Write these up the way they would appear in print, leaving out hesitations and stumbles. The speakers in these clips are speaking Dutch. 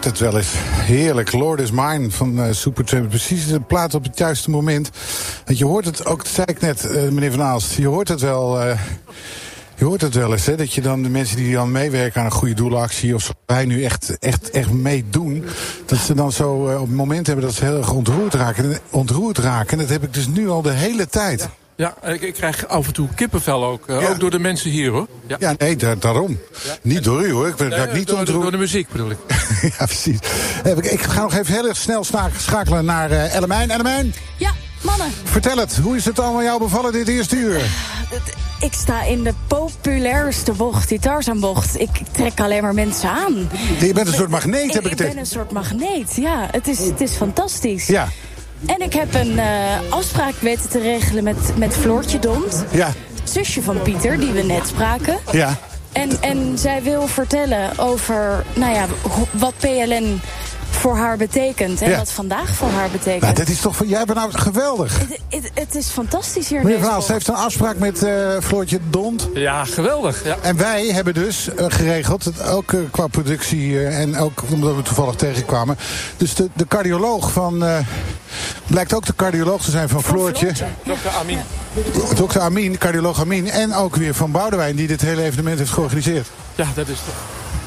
hoort het wel eens. Heerlijk, Lord is Mine van Supertramp. Precies de plaat op het juiste moment. Want je hoort het ook, dat zei ik net, meneer Van Aalst. Je hoort het wel... Je hoort het wel eens, hè, dat je dan de mensen die dan meewerken aan een goede doelactie, of wij nu echt meedoen, dat ze dan zo op het moment hebben dat ze heel erg ontroerd raken. En dat heb ik dus nu al de hele tijd. Ja, ik krijg af en toe kippenvel ook. Ook door de mensen hier, hoor. Ja, nee, daarom. Ja. Niet door u, hoor. Ik ben niet door de muziek, bedoel ik. Ja, precies. Ik ga nog even heel erg snel schakelen naar Ellemijn. Ellemijn? Ja, mannen. Vertel het, hoe is het allemaal jou bevallen dit eerste uur? Ik sta in de populairste bocht, die Tarzanbocht. Ik trek alleen maar mensen aan. Je bent een soort magneet, heb ik het Ik ben een soort magneet, ja. Het is fantastisch. Ja. En ik heb een afspraak weten te regelen met Floortje Dont. Ja. Zusje van Pieter, die we net spraken. Ja. En zij wil vertellen over, wat PLN voor haar betekent. En wat vandaag voor haar betekent. Nou, dit is toch jij bent nou geweldig. Het is fantastisch hier. Meneer Vlaals heeft een afspraak met Floortje Dont. Ja, geweldig. Ja. En wij hebben dus geregeld, ook qua productie en ook omdat we toevallig tegenkwamen. Dus de cardioloog van... blijkt ook de cardioloog te zijn van Floortje. Dr. Amin. Dr. Amin, cardioloog Amin. En ook weer van Boudewijn, die dit hele evenement heeft georganiseerd. Ja, dat is toch...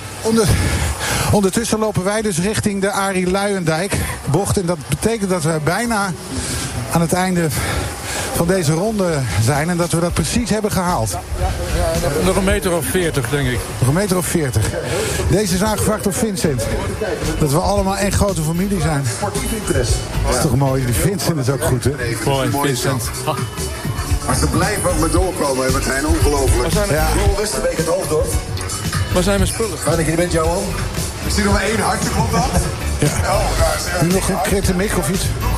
Ondertussen lopen wij dus richting de Arie Luijendijk bocht. En dat betekent dat we bijna aan het einde van deze ronde zijn. En dat we dat precies hebben gehaald. Ja, nog een meter of 40, denk ik. Nog een meter of 40. Deze is aangevraagd door Vincent. Dat we allemaal één grote familie zijn. Dat is toch mooi. Die Vincent is ook goed, hè? Mooi, Vincent. Maar ze blijven ook maar doorkomen. We zijn ongelooflijk. Ja. Roel Westerbeek het Hoofddorp. Waar zijn mijn spullen? Waar denk je bent, Johan? Ik zie nog maar één hartje, klopt dat? Ja. Nu nog een kritiek of iets?